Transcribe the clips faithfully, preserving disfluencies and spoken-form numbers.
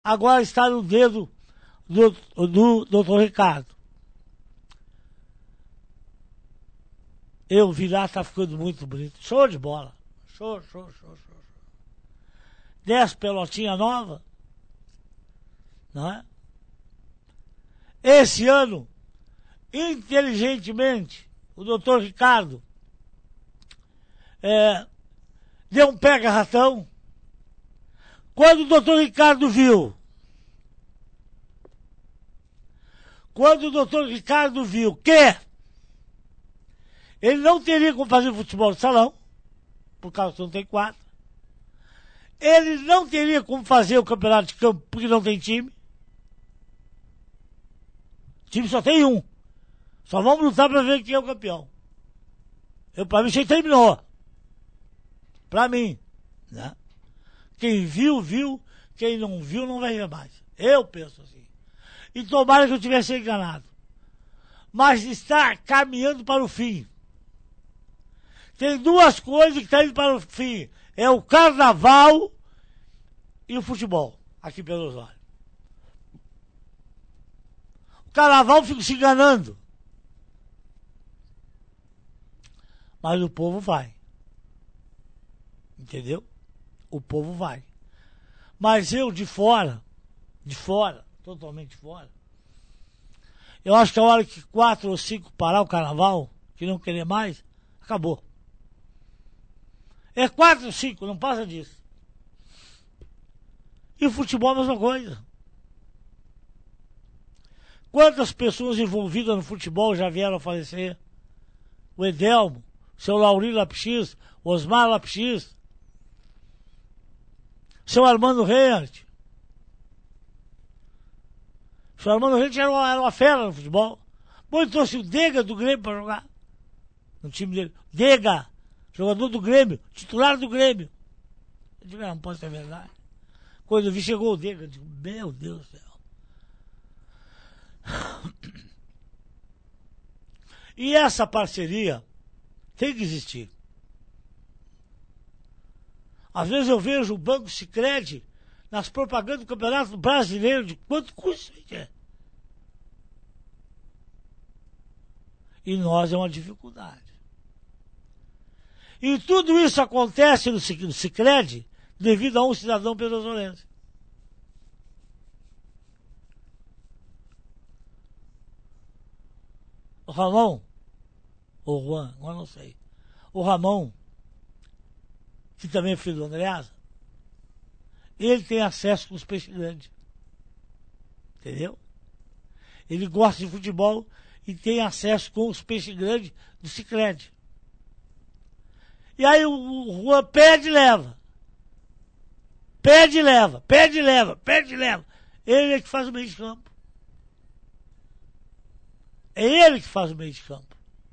agora está no dedo do, do doutor Ricardo. Eu vi lá, tá ficando muito bonito. Show de bola. Show, show, show, show. show. Dez pelotinhas novas. Não é? Esse ano, inteligentemente, o doutor Ricardo é, deu um pega-ratão. Quando o doutor Ricardo viu, quando o doutor Ricardo viu que ele não teria como fazer futebol de salão, por causa que não tem quadra. Ele não teria como fazer o campeonato de campo, porque não tem time. O time só tem um. Só vamos lutar para ver quem é o campeão. Eu, para mim, você terminou. Para mim. Né? Quem viu, viu. Quem não viu, não vai ver mais. Eu penso assim. E tomara que eu tivesse enganado. Mas está caminhando para o fim. Tem duas coisas que estão indo para o fim. É o carnaval e o futebol, aqui em Pedro Osório. O carnaval fica se enganando. Mas o povo vai. Entendeu? O povo vai. Mas eu de fora, de fora, totalmente fora, eu acho que a hora que quatro ou cinco parar o carnaval, que não querer mais, acabou. É quatro ou cinco, não passa disso. E o futebol é a mesma coisa. Quantas pessoas envolvidas no futebol já vieram a falecer? O Edelmo, o seu Lauri Lapix, o Osmar Lapix, o seu Armando Reinhardt. O seu Armando Reinhardt era uma, era uma fera no futebol. Bom, ele trouxe o Dega do Grêmio para jogar no time dele. Dega! Jogador do Grêmio, titular do Grêmio. Eu digo, não pode ser verdade. Quando eu vi, chegou o Dega, eu digo, meu Deus do céu. E essa parceria tem que existir. Às vezes eu vejo o Banco Sicredi nas propagandas do Campeonato Brasileiro, de quanto custa isso é. E nós é uma dificuldade. E tudo isso acontece no Sicredi devido a um cidadão petrozolense. O Ramon, ou Juan, eu não sei. O Ramon, que também é filho do Andreasa, ele tem acesso com os peixes grandes. Entendeu? Ele gosta de futebol e tem acesso com os peixes grandes do Sicredi. E aí o Juan pede e leva. Pede e leva, pede e leva, pede e leva. Ele é que faz o meio de campo. É ele que faz o meio de campo.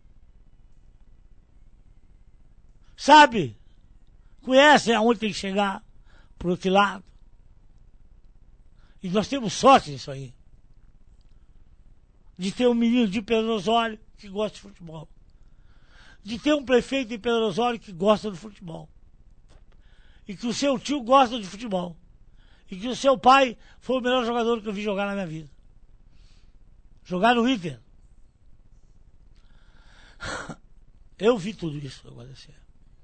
Sabe? Conhece aonde tem que chegar? Por outro lado. E nós temos sorte nisso aí. De ter um menino de Pedro Osório que gosta de futebol. De ter um prefeito em Pedro Osório que gosta do futebol. E que o seu tio gosta de futebol. E que o seu pai foi o melhor jogador que eu vi jogar na minha vida. Jogar no Inter. Eu vi tudo isso acontecer.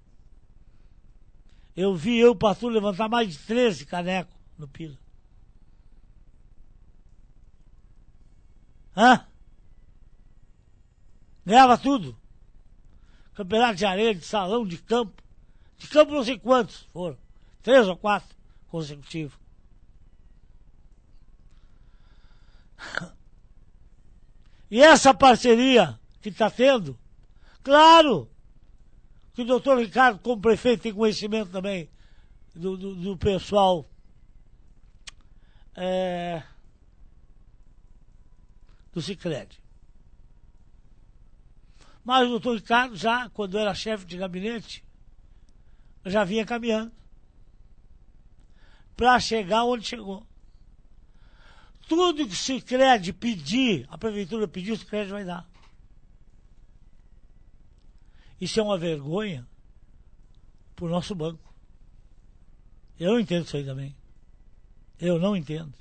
Eu vi eu, pastor, levantar mais de treze canecos no Pila. Hã? Ganhava tudo. Campeonato de areia, de salão, de campo. De campo não sei quantos foram. Três ou quatro consecutivos. E essa parceria que está tendo, claro que o doutor Ricardo, como prefeito, tem conhecimento também do, do, do pessoal é, do Sicredi. Mas o doutor Ricardo já, quando era chefe de gabinete, já vinha caminhando para chegar onde chegou. Tudo que o Sicredi pedir, a prefeitura pedir, o Sicredi vai dar. Isso é uma vergonha para o nosso banco. Eu não entendo isso aí também. Eu não entendo.